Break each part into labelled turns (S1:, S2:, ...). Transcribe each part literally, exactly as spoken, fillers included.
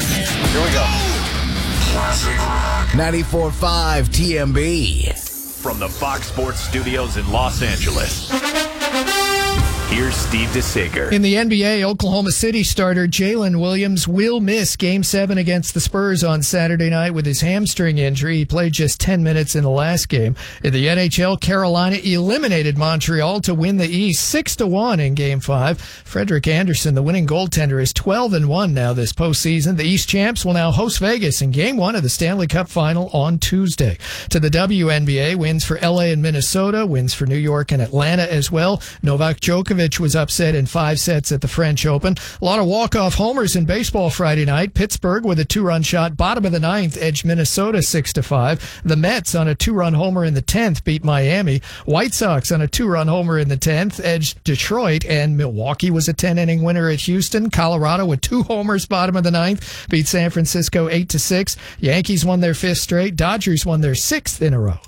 S1: Here we go. ninety-four point five T M B.
S2: From the Fox Sports Studios in Los Angeles, here's Steve DeSager.
S3: In the N B A, Oklahoma City starter Jalen Williams will miss Game seven against the Spurs on Saturday night with his hamstring injury. He played just ten minutes in the last game. In the N H L, Carolina eliminated Montreal to win the East six to one in Game five. Frederick Anderson, the winning goaltender, is twelve and one now this postseason. The East champs will now host Vegas in Game one of the Stanley Cup Final on Tuesday. To the W N B A, wins for L A and Minnesota, wins for New York and Atlanta as well. Novak Djokovic was upset in five sets at the French Open. A lot of walk-off homers in baseball Friday night. Pittsburgh with a two-run shot, bottom of the ninth, edged Minnesota six to five. The Mets on a two-run homer in the tenth beat Miami. White Sox on a two-run homer in the tenth edged Detroit, and Milwaukee was a ten-inning winner at Houston. Colorado with two homers, bottom of the ninth, beat San Francisco eight to six. Yankees won their fifth straight. Dodgers won their sixth in a row.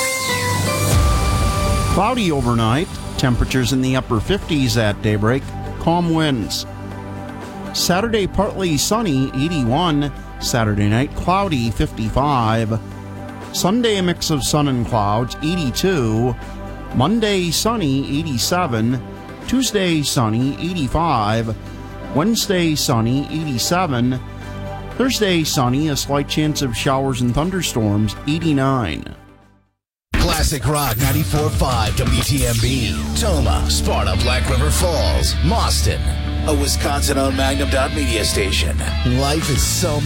S4: Cloudy overnight. Temperatures in the upper fifties at daybreak. Calm winds. Saturday partly sunny, eighty-one. Saturday night cloudy, fifty-five. Sunday a mix of sun and clouds, eighty-two. Monday sunny, eighty-seven. Tuesday sunny, eighty-five. Wednesday sunny, eighty-seven. Thursday sunny, a slight chance of showers and thunderstorms, eighty-nine.
S1: Classic Rock ninety-four point five W T M B. Toma, Sparta, Black River Falls, Mauston. A Wisconsin-owned Magnum Dot Media station. Life is so